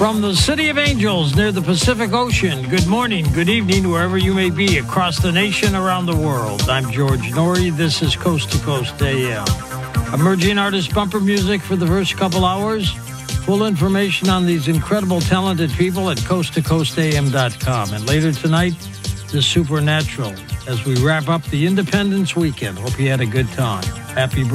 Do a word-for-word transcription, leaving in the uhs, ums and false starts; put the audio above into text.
From the City of Angels near the Pacific Ocean, good morning, good evening, wherever you may be across the nation, around the world. I'm George Norrie. This is Coast to Coast A M. Emerging artist bumper music for the first couple hours. Full information on these incredible, talented people at coast to coast a m dot com. And later tonight, the Supernatural, as we wrap up the Independence Weekend. Hope you had a good time. Happy birthday.